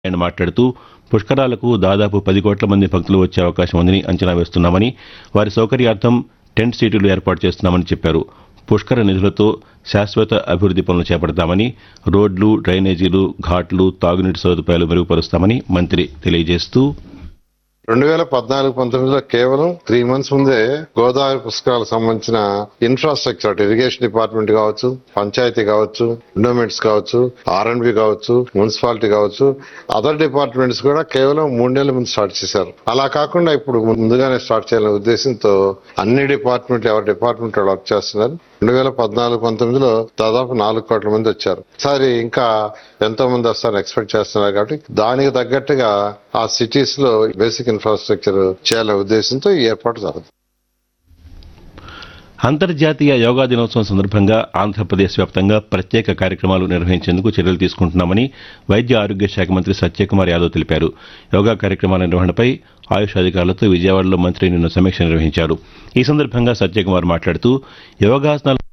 ఆయన మాట్లాడుతూ పుష్కరాలకు దాదాపు 10 కోట్ల మంది భక్తులు వచ్చే అవకాశం ఉందని అంచనా వేస్తున్నామని, వారి సౌకర్యార్థం టెంట్ సిటీలు ఏర్పాటు చేస్తున్నామని చెప్పారు. పుష్కర నిధులతో శాశ్వత అభివృద్ది పనులు చేపడతామని, రోడ్లు, డ్రైనేజీలు, ఘాట్లు, తాగునీటి సదుపాయాలు మెరుగుపరుస్తామని మంత్రి తెలియజేస్తూ 2014-19లో కేవలం 3 months ముందే గోదావరి పుష్కరాలకు సంబంధించిన ఇన్ఫ్రాస్ట్రక్చర్ అటు ఇరిగేషన్ డిపార్ట్మెంట్ కావచ్చు, పంచాయతీ కావచ్చు, ఎండోమెంట్స్ కావచ్చు, R&B కావచ్చు, మున్సిపాలిటీ కావచ్చు, అదర్ డిపార్ట్మెంట్స్ కూడా కేవలం 3 నెలల ముందు స్టార్ట్ చేశారు. అలా కాకుండా ఇప్పుడు ముందుగానే స్టార్ట్ చేయాలనే ఉద్దేశంతో అన్ని డిపార్ట్మెంట్లు ఎవరి డిపార్ట్మెంట్ వాళ్ళు వర్క్ చేస్తున్నారు. 2014-19లో దాదాపు 4 కోట్ల మంది వచ్చారు. ఈసారి ఇంకా ఎంతో మంది వస్తారని ఎక్స్పెక్ట్ చేస్తున్నారు. కాబట్టి దానికి తగ్గట్టుగా ఆ సిటీస్ లో బేసిక్ ఇన్ఫ్రాస్ట్రక్చర్ చేయాలనే ఉద్దేశంతో ఈ ఏర్పాటు జరుగుతుంది. అంతర్జాతీయ యోగా దినోత్సవం సందర్భంగా ఆంధ్రప్రదేశ్ వ్యాప్తంగా ప్రత్యేక కార్యక్రమాలు నిర్వహించేందుకు చర్యలు తీసుకుంటున్నామని వైద్య ఆరోగ్య శాఖ మంత్రి సత్యకుమార్ యాదవ్ తెలిపారు. యోగా కార్యక్రమాల నిర్వహణపై ఆయుష్ అధికారులతో విజయవాడలో మంత్రి నిన్న సమీక్ష నిర్వహించారు. ఈ సందర్భంగా సత్యకుమార్ మాట్లాడుతూ యోగాసనాల